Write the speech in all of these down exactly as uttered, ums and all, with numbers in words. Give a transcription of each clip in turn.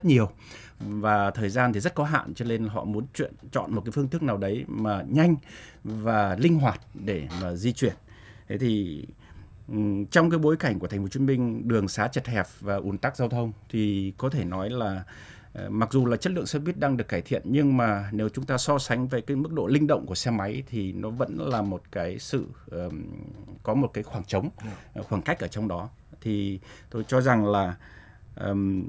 nhiều và thời gian thì rất có hạn, cho nên họ muốn chuyện chọn một cái phương thức nào đấy mà nhanh và linh hoạt để mà di chuyển. Thế thì ừm, trong cái bối cảnh của thành phố Hồ Chí Minh đường xá chật hẹp và ùn tắc giao thông thì có thể nói là ờ, mặc dù là chất lượng xe buýt đang được cải thiện, nhưng mà nếu chúng ta so sánh với cái mức độ linh động của xe máy thì nó vẫn là một cái sự ờm, có một cái khoảng trống, ờ, khoảng cách ở trong đó. Thì tôi cho rằng là ờm,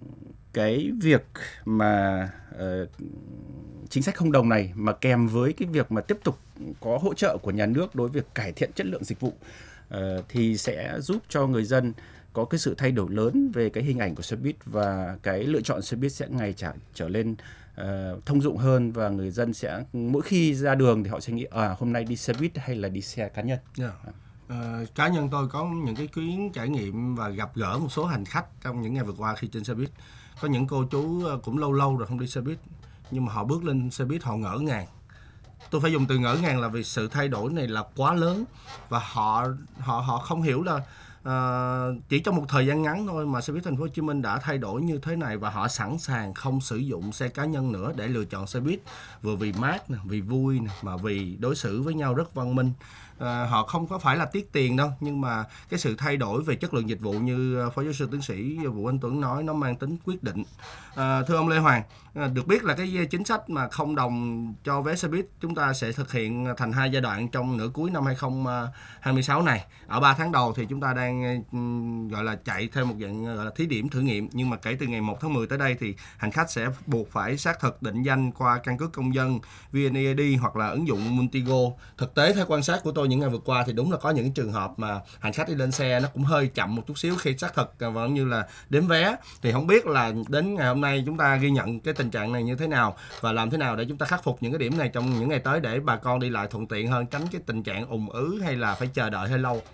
cái việc mà ờ, chính sách không đồng này mà kèm với cái việc mà tiếp tục có hỗ trợ của nhà nước đối với việc cải thiện chất lượng dịch vụ ờ, thì sẽ giúp cho người dân có cái sự thay đổi lớn về cái hình ảnh của xe buýt, và cái lựa chọn xe buýt sẽ ngày trở, trở lên ờ, thông dụng hơn, và người dân sẽ mỗi khi ra đường thì họ sẽ nghĩ à hôm nay đi xe buýt hay là đi xe cá nhân. Yeah. Ờ, cá nhân tôi có những cái chuyến trải nghiệm và gặp gỡ một số hành khách trong những ngày vừa qua khi trên xe buýt. Có những cô chú cũng lâu lâu rồi không đi xe buýt, nhưng mà họ bước lên xe buýt họ ngỡ ngàng. Tôi phải dùng từ ngỡ ngàng là vì sự thay đổi này là quá lớn, và họ họ họ không hiểu là uh, chỉ trong một thời gian ngắn thôi mà xe buýt thành phố Hồ Chí Minh đã thay đổi như thế này, và họ sẵn sàng không sử dụng xe cá nhân nữa để lựa chọn xe buýt, vừa vì mát nè, vì vui nè, mà vì đối xử với nhau rất văn minh. À, họ không có phải là tiếc tiền đâu, nhưng mà cái sự thay đổi về chất lượng dịch vụ như phó giáo sư tiến sĩ Vũ Anh Tuấn nói, nó mang tính quyết định. À, thưa ông Lê Hoàng, à, được biết là cái chính sách mà không đồng cho vé xe buýt chúng ta sẽ thực hiện thành hai giai đoạn trong nửa cuối năm hai không hai sáu này. Ở ba tháng đầu thì chúng ta đang um, gọi là chạy theo một dạng gọi là thí điểm thử nghiệm, nhưng mà kể từ ngày một tháng mười tới đây thì hành khách sẽ buộc phải xác thực định danh qua căn cước công dân, vê en e i đê hoặc là ứng dụng Montigo. Thực tế theo quan sát của tôi những ngày vừa qua thì đúng là có những trường hợp mà hành khách đi lên xe nó cũng hơi chậm một chút xíu khi xác thực và như là đếm vé. Thì không biết là đến ngày hôm nay chúng ta ghi nhận cái tình trạng này như thế nào, và làm thế nào để chúng ta khắc phục những cái điểm này trong những ngày tới để bà con đi lại thuận tiện hơn, tránh cái tình trạng ùn ứ hay là phải chờ đợi hơi lâu.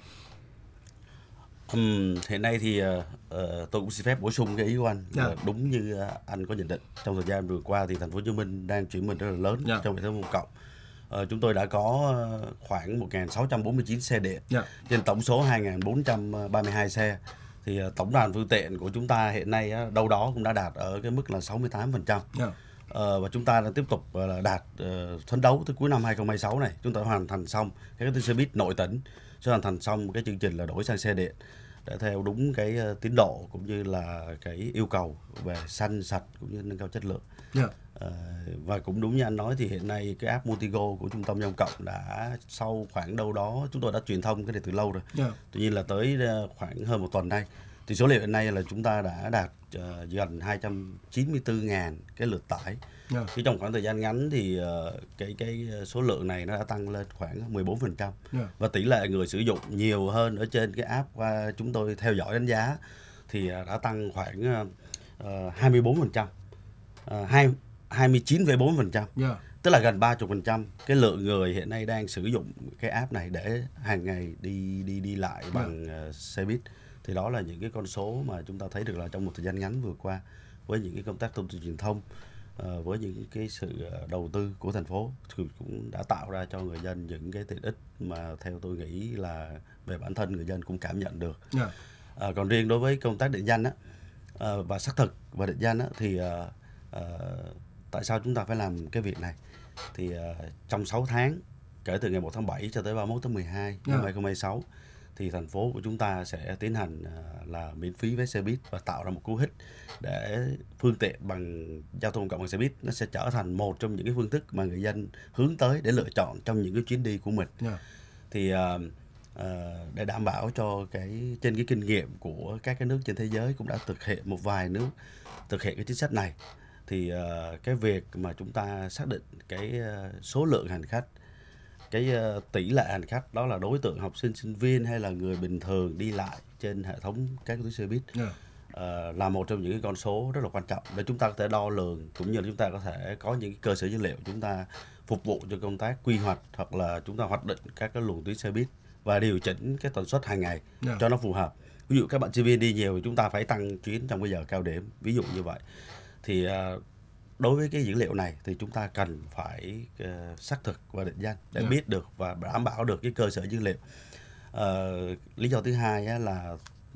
Um, hiện nay thì uh, uh, tôi cũng xin phép bổ sung cái ý của anh. Yeah. Uh, đúng như uh, anh có nhận định, trong thời gian vừa qua thì thành phố Hồ Chí Minh đang chuyển mình rất là lớn Yeah. trong hệ thống công cộng. Uh, chúng tôi đã có khoảng một nghìn sáu trăm bốn mươi chín xe điện Yeah. trên tổng số hai nghìn bốn trăm ba mươi hai xe. Thì uh, tổng đoàn phương tiện của chúng ta hiện nay uh, đâu đó cũng đã đạt ở cái mức là sáu mươi tám phần trăm. Yeah. Uh, và chúng ta đang tiếp tục uh, đạt uh, phấn đấu tới cuối năm hai không hai sáu này chúng ta hoàn thành xong cái tuyến xe buýt nội tỉnh, sẽ hoàn thành xong cái chương trình là đổi sang xe điện để theo đúng cái uh, tiến độ cũng như là cái yêu cầu về xanh sạch cũng như nâng cao chất lượng. Yeah. Uh, và cũng đúng như anh nói thì hiện nay cái app Montigo của trung tâm giao thông cộng đã sau khoảng đâu đó, chúng tôi đã truyền thông cái này từ lâu rồi. Yeah. Tuy nhiên là tới uh, khoảng hơn một tuần nay thì số liệu hiện nay là chúng ta đã đạt uh, gần hai trăm chín mươi tư nghìn cái lượt tải. Yeah. Thì trong khoảng thời gian ngắn thì uh, cái cái số lượng này nó đã tăng lên khoảng mười bốn phần trăm. Yeah. Và tỷ lệ người sử dụng nhiều hơn ở trên cái app qua chúng tôi theo dõi đánh giá thì uh, đã tăng khoảng uh, hai mươi bốn phần trăm, uh, hai mươi chín phẩy bốn phần trăm. Yeah. Tức là gần ba mươi phần trăm cái lượng người hiện nay đang sử dụng cái app này để hàng ngày đi đi đi lại bằng uh, xe buýt. Thì đó là những cái con số mà chúng ta thấy được là trong một thời gian ngắn vừa qua, với những cái công tác thông tin truyền thông, uh, với những cái sự đầu tư của thành phố thì cũng đã tạo ra cho người dân những cái tiện ích mà theo tôi nghĩ là về bản thân người dân cũng cảm nhận được. Yeah. Uh, còn riêng đối với công tác định danh á, uh, và xác thực và định danh á, thì uh, uh, tại sao chúng ta phải làm cái việc này? Thì uh, trong sáu tháng kể từ ngày một tháng bảy cho tới ba mươi mốt tháng mười hai năm Yeah. hai không hai sáu thì thành phố của chúng ta sẽ tiến hành uh, là miễn phí vé xe buýt và tạo ra một cú hích để phương tiện bằng giao thông công cộng bằng xe buýt nó sẽ trở thành một trong những cái phương thức mà người dân hướng tới để lựa chọn trong những cái chuyến đi của mình. Yeah. Thì uh, uh, để đảm bảo cho cái trên cái kinh nghiệm của các cái nước trên thế giới cũng đã thực hiện, một vài nước thực hiện cái chính sách này, thì uh, cái việc mà chúng ta xác định cái uh, số lượng hành khách, cái uh, tỷ lệ hành khách đó là đối tượng học sinh, sinh viên hay là người bình thường đi lại trên hệ thống các tuyến xe buýt, Yeah. uh, là một trong những cái con số rất là quan trọng để chúng ta có thể đo lường, cũng như là chúng ta có thể có những cái cơ sở dữ liệu chúng ta phục vụ cho công tác quy hoạch, hoặc là chúng ta hoạch định các cái luồng tuyến xe buýt và điều chỉnh cái tần suất hàng ngày Yeah. cho nó phù hợp. Ví dụ các bạn sinh viên đi nhiều thì chúng ta phải tăng chuyến trong cái giờ cao điểm, ví dụ như vậy. Thì uh, đối với cái dữ liệu này thì chúng ta cần phải uh, xác thực và định danh để Yeah. biết được và đảm bảo được cái cơ sở dữ liệu. Uh, lý do thứ hai á, là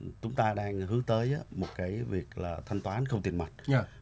chúng ta đang hướng tới á, một cái việc là thanh toán không tiền mặt. Yeah.